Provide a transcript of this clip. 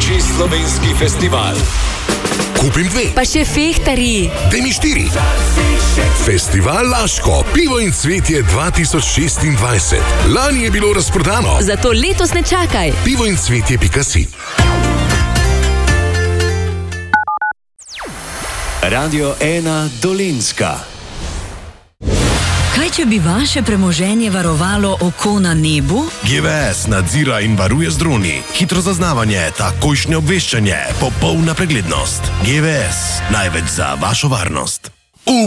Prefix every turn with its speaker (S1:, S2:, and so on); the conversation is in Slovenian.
S1: največji slovenski festival.
S2: Kupim 2.
S3: Pa še fehtari.
S2: Daj mi 4. Festival Laško, pivo in cvetje 2026. Lani je bilo razprodano.
S3: Zato letos ne čakaj.
S2: pivoincvetje.si.
S1: Radio 1 Dolenjska.
S4: Kaj, če bi vaše premoženje varovalo oko na nebu?
S5: GVS nadzira in varuje z droni. Hitro zaznavanje, takojšnje obveščanje, popolna preglednost. GVS, največ za vašo varnost.